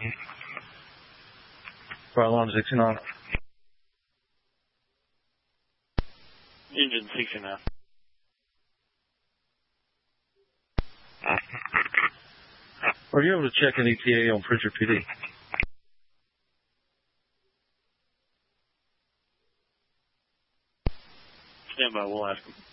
Fire alarm 69. Engine 69. Are you able to check an ETA on Pritchard PD? Stand by, we'll ask him.